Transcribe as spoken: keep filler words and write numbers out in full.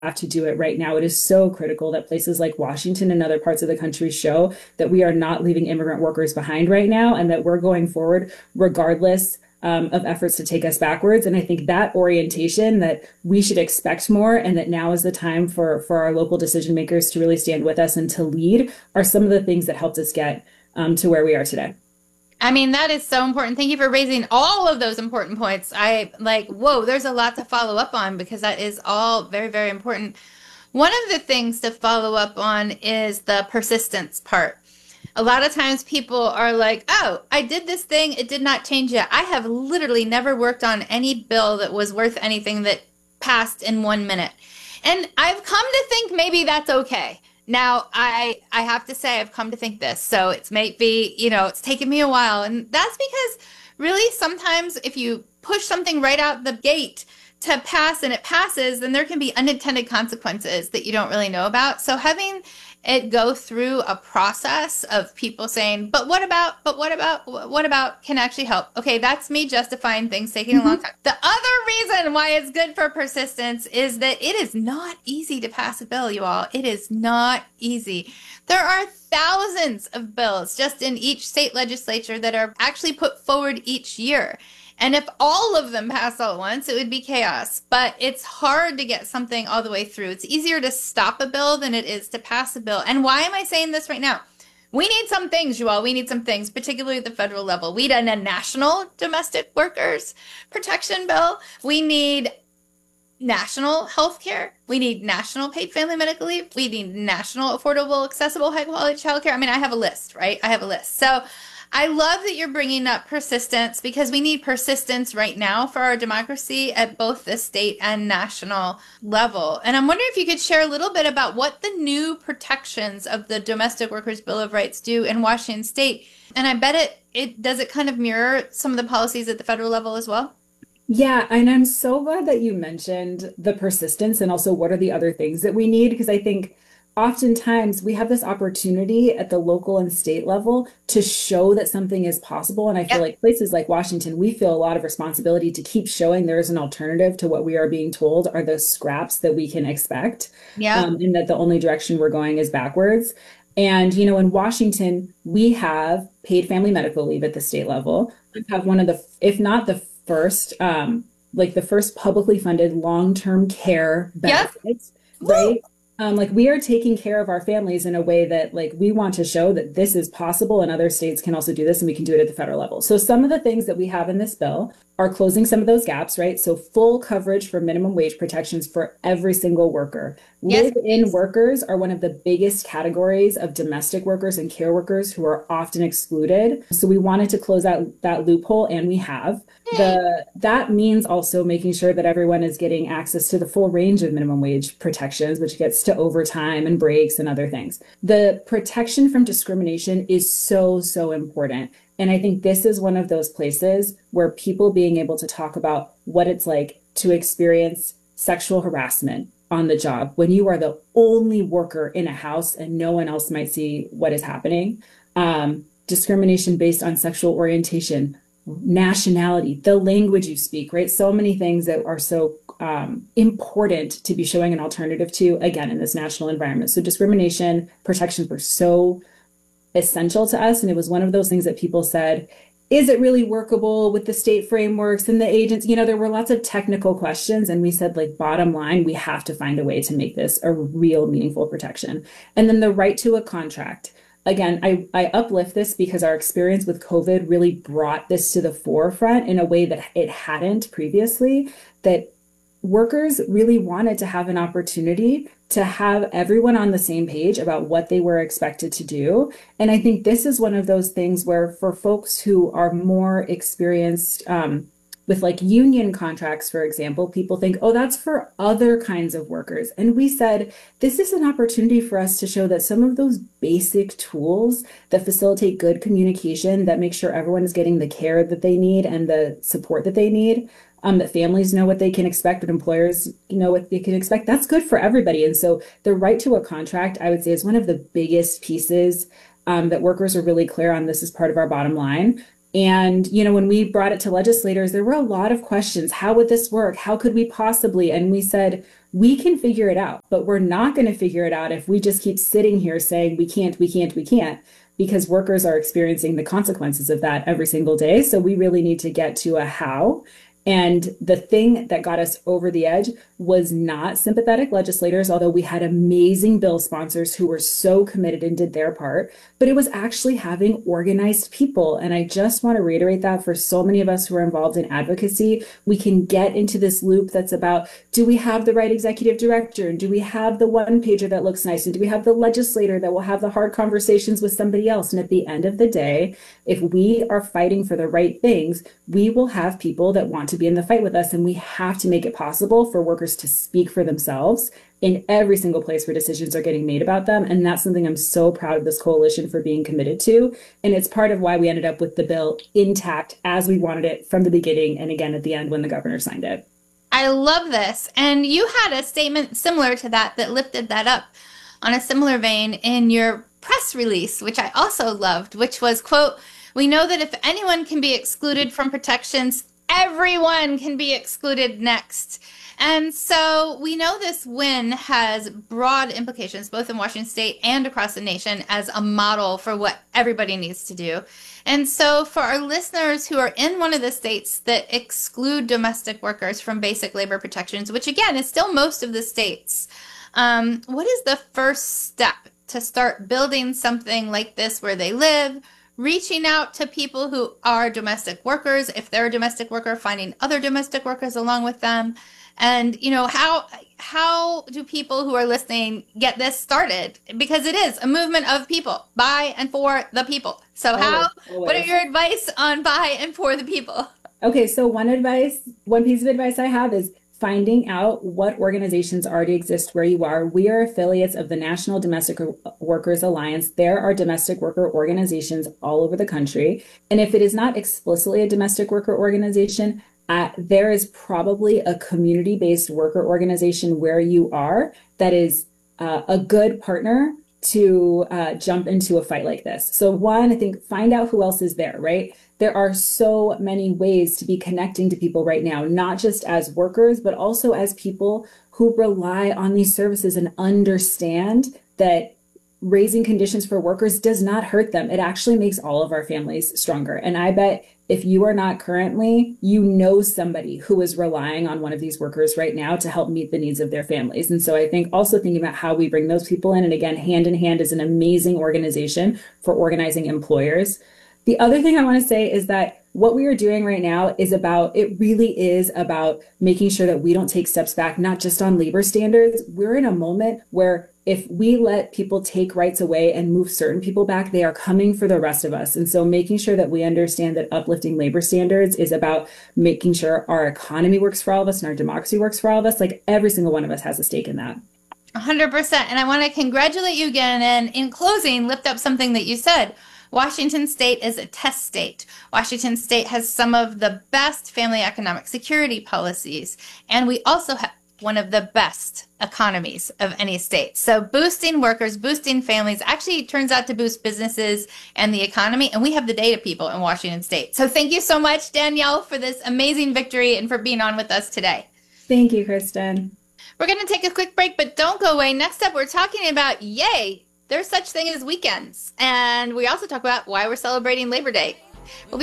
have to do it right now. It is so critical that places like Washington and other parts of the country show that we are not leaving immigrant workers behind right now and that we're going forward regardless um, of efforts to take us backwards. And I think that orientation that we should expect more and that now is the time for, for our local decision makers to really stand with us and to lead are some of the things that helped us get um, to where we are today. I mean, that is so important. Thank you for raising all of those important points. I like, whoa, there's a lot to follow up on because that is all very, very important. One of the things to follow up on is the persistence part. A lot of times people are like, oh, I did this thing. It did not change yet. I have literally never worked on any bill that was worth anything that passed in one minute. And I've come to think maybe that's okay. Now, I I have to say I've come to think this. So it's maybe, you know, it's taken me a while. And that's because really sometimes if you push something right out the gate to pass and it passes, then there can be unintended consequences that you don't really know about. So having it go through a process of people saying, but what about, but what about, what about can actually help. Okay, that's me justifying things taking a long time. The other reason why it's good for persistence is that it is not easy to pass a bill, you all. It is not easy. There are thousands of bills just in each state legislature that are actually put forward each year. And if all of them pass all at once, it would be chaos. But it's hard to get something all the way through. It's easier to stop a bill than it is to pass a bill. And why am I saying this right now? We need some things, you all. We need some things, particularly at the federal level. We need a national domestic workers protection bill. We need national health care. We need national paid family medical leave. We need national affordable, accessible, high quality childcare. I mean, I have a list, right? I have a list. So I love that you're bringing up persistence because we need persistence right now for our democracy at both the state and national level. And I'm wondering if you could share a little bit about what the new protections of the Domestic Workers Bill of Rights do in Washington state. And I bet it, it does it kind of mirror some of the policies at the federal level as well? Yeah, and I'm so glad that you mentioned the persistence and also what are the other things that we need, because I think oftentimes we have this opportunity at the local and state level to show that something is possible. And I feel Yep. like places like Washington, we feel a lot of responsibility to keep showing there is an alternative to what we are being told are the scraps that we can expect, Yeah. um, and that the only direction we're going is backwards. And, you know, in Washington, we have paid family medical leave at the state level. We have one of the, if not the first, um, like the first publicly funded long-term care Yep. benefits, Woo! right? Um, like we are taking care of our families in a way that like we want to show that this is possible and other states can also do this and we can do it at the federal level. So some of the things that we have in this bill are closing some of those gaps, right? So full coverage for minimum wage protections for every single worker. Yes, Live-in please. workers are one of the biggest categories of domestic workers and care workers who are often excluded. So we wanted to close out that loophole and we have. Yay. The that means also making sure that everyone is getting access to the full range of minimum wage protections, which gets to overtime and breaks and other things. The protection from discrimination is so, so important. And I think this is one of those places where people being able to talk about what it's like to experience sexual harassment on the job when you are the only worker in a house and no one else might see what is happening. Um, discrimination based on sexual orientation, nationality, the language you speak, right? So many things that are so um, important to be showing an alternative to, again, in this national environment. So discrimination protections were so essential to us. And it was one of those things that people said, is it really workable with the state frameworks and the agents? You know, there were lots of technical questions. And we said, like, bottom line, we have to find a way to make this a real meaningful protection. And then the right to a contract. Again, I, I uplift this because our experience with COVID really brought this to the forefront in a way that it hadn't previously, that workers really wanted to have an opportunity to have everyone on the same page about what they were expected to do. And I think this is one of those things where for folks who are more experienced um, with like union contracts, for example, people think, oh, that's for other kinds of workers. And we said, this is an opportunity for us to show that some of those basic tools that facilitate good communication, that make sure everyone is getting the care that they need and the support that they need, um, that families know what they can expect, that employers you know what they can expect, that's good for everybody. And so the right to a contract, I would say, is one of the biggest pieces um, that workers are really clear on. This is part of our bottom line. And, you know, when we brought it to legislators, there were a lot of questions. How would this work? How could we possibly? And we said, We can figure it out, but we're not going to figure it out if we just keep sitting here saying we can't, we can't, we can't, because workers are experiencing the consequences of that every single day. So we really need to get to a how. And the thing that got us over the edge was not sympathetic legislators, although we had amazing bill sponsors who were so committed and did their part, but it was actually having organized people. And I just want to reiterate that for so many of us who are involved in advocacy, we can get into this loop that's about, do we have the right executive director? And do we have the one pager that looks nice? And do we have the legislator that will have the hard conversations with somebody else? And at the end of the day, if we are fighting for the right things, we will have people that want to be in the fight with us. And we have to make it possible for workers to speak for themselves in every single place where decisions are getting made about them. And that's something I'm so proud of this coalition for being committed to. And it's part of why we ended up with the bill intact as we wanted it from the beginning. And again, at the end when the governor signed it. I love this. And you had a statement similar to that that lifted that up on a similar vein in your press release, which I also loved, which was, quote, "We know that if anyone can be excluded from protections, everyone can be excluded next." And so we know this win has broad implications, both in Washington state and across the nation, as a model for what everybody needs to do. And so for our listeners who are in one of the states that exclude domestic workers from basic labor protections, which again is still most of the states, um, what is the first step to start building something like this where they live, reaching out to people who are domestic workers, if they're a domestic worker, finding other domestic workers along with them? And, you know, how how do people who are listening get this started? Because it is a movement of people, by and for the people. So how, always, always. What are your advice on by and for the people? Okay, so one advice, one piece of advice I have is finding out what organizations already exist where you are. We are affiliates of the National Domestic Workers Alliance. There are domestic worker organizations all over the country. And if it is not explicitly a domestic worker organization, Uh, there is probably a community-based worker organization where you are that is uh, a good partner to uh, jump into a fight like this. So one, I think find out who else is there, right? There are so many ways to be connecting to people right now, not just as workers, but also as people who rely on these services and understand that raising conditions for workers does not hurt them. It actually makes all of our families stronger. And I bet if you are not currently, you know somebody who is relying on one of these workers right now to help meet the needs of their families. And so I think also thinking about how we bring those people in, and again, Hand in Hand is an amazing organization for organizing employers. The other thing I want to say is that what we are doing right now is about, it really is about making sure that we don't take steps back, not just on labor standards. We're in a moment where if we let people take rights away and move certain people back, they are coming for the rest of us. And so making sure that we understand that uplifting labor standards is about making sure our economy works for all of us and our democracy works for all of us. Like every single one of us has a stake in that. one hundred percent. And I want to congratulate you again. And in closing, lift up something that you said. Washington state is a test state. Washington state has some of the best family economic security policies. And we also have one of the best economies of any state. So boosting workers, boosting families actually turns out to boost businesses and the economy. And we have the data people in Washington state. So thank you so much, Danielle, for this amazing victory and for being on with us today. Thank you, Kristen. We're going to take a quick break, but don't go away. Next up, we're talking about, yay, there's such thing as weekends. And we also talk about why we're celebrating Labor Day. We'll be